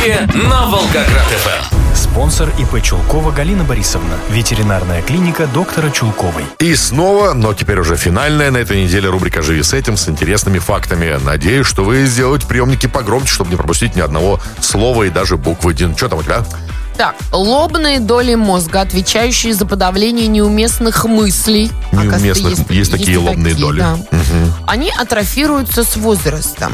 выпускные на Волгоград-ФМ. Спонсор ИП Чулкова Галина Борисовна. Ветеринарная клиника доктора Чулковой. И снова, но теперь уже финальная на этой неделе рубрика «Живи с этим» с интересными фактами. Надеюсь, что вы сделаете приемники погромче, чтобы не пропустить ни одного слова и даже буквы. Дин, что там у тебя? Так, лобные доли мозга, отвечающие за подавление неуместных мыслей. Неуместных, есть такие лобные доли. Да. Угу. Они атрофируются с возрастом.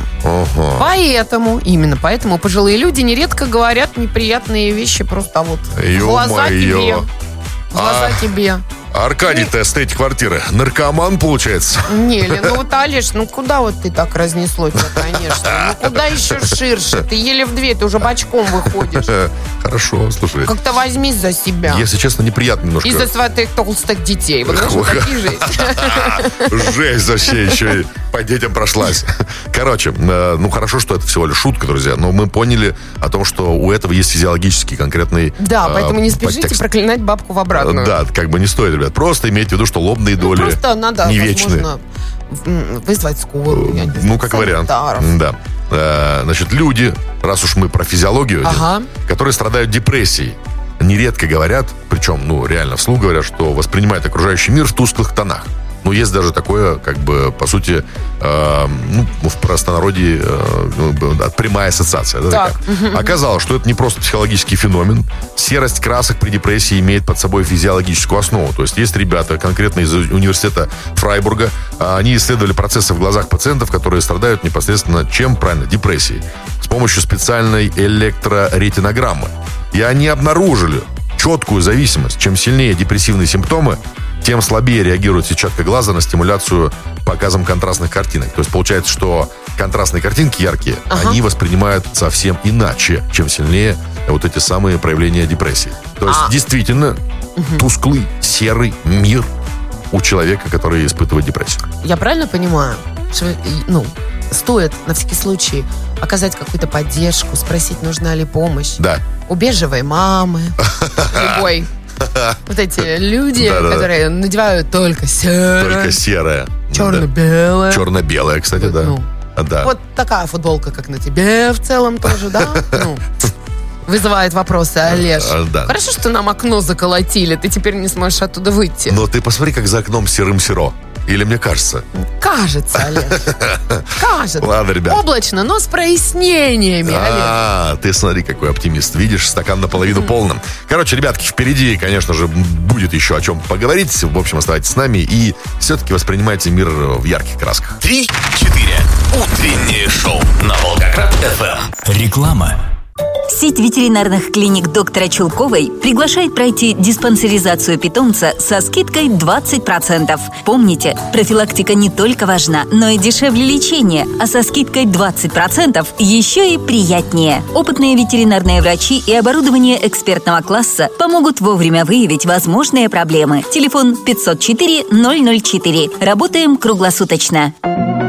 Именно поэтому пожилые люди нередко говорят неприятные вещи просто вот в глаза тебе. В глаза тебе. Аркадий-то с третьей квартиры наркоман, получается? Не, Олеж, куда вот ты так разнесло-то, конечно? Куда еще ширше? Ты еле в дверь, ты уже бочком выходишь. Хорошо, слушай. Как-то возьмись за себя. Если честно, неприятно немножко. И за своих толстых детей. Вот такие жесть. Жесть вообще еще и по детям прошлась. Короче, хорошо, что это всего лишь шутка, друзья, но мы поняли о том, что у этого есть физиологический конкретный Да, поэтому не спешите подтекст. Проклинать бабку в обратную. Да, не стоит, ребят. Просто имейте в виду, что лобные доли просто надо, не вечные. Возможно, вызвать скорую, я не знаю, как вариант. Да. Значит, люди, раз уж мы про физиологию, которые страдают депрессией, нередко говорят, причем, реально вслух говорят, что воспринимают окружающий мир в тусклых тонах. Есть даже такое, по сути, в простонародье прямая ассоциация. Да, оказалось, что это не просто психологический феномен. Серость красок при депрессии имеет под собой физиологическую основу. То есть ребята, конкретно из университета Фрайбурга, они исследовали процессы в глазах пациентов, которые страдают непосредственно чем? Правильно, депрессией. С помощью специальной электроретинограммы. И они обнаружили четкую зависимость. Чем сильнее депрессивные симптомы, тем слабее реагирует сетчатка глаза на стимуляцию показом контрастных картинок. То есть получается, что контрастные картинки яркие, они воспринимают совсем иначе, чем сильнее вот эти самые проявления депрессии. То есть действительно тусклый, серый мир у человека, который испытывает депрессию. Я правильно понимаю, что, стоит на всякий случай оказать какую-то поддержку, спросить, нужна ли помощь? Да. У бежевой мамы, любой. Вот эти люди, которые надевают только серое. Только серое. Черно-белое. Черно-белое, кстати, да. Вот такая футболка, как на тебе в целом тоже, да? Вызывает вопросы, Олеж. Хорошо, что нам окно заколотили, ты теперь не сможешь оттуда выйти. Но ты посмотри, как за окном серым-серо. Или мне кажется? Кажется, Олеж. Кажется. Ладно, ребят. Облачно, но с прояснениями, Олеж. Ты смотри, какой оптимист. Видишь, стакан наполовину полным. Короче, ребятки, впереди, конечно же, будет еще о чем поговорить. В общем, оставайтесь с нами и все-таки воспринимайте мир в ярких красках. 3-4. Утреннее шоу на Волгоград-ФМ. Реклама. Сеть ветеринарных клиник доктора Чулковой приглашает пройти диспансеризацию питомца со скидкой 20%. Помните, профилактика не только важна, но и дешевле лечения, а со скидкой 20% еще и приятнее. Опытные ветеринарные врачи и оборудование экспертного класса помогут вовремя выявить возможные проблемы. Телефон 504 004. Работаем круглосуточно.